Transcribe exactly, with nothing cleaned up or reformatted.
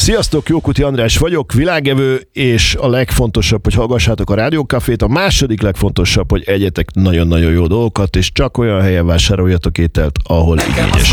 Sziasztok, Jókuti András vagyok, világevő, és a legfontosabb, hogy hallgassátok a Rádiókafét, a második legfontosabb, hogy egyetek nagyon-nagyon jó dolgokat, és csak olyan helyen vásároljatok ételt, ahol igényes.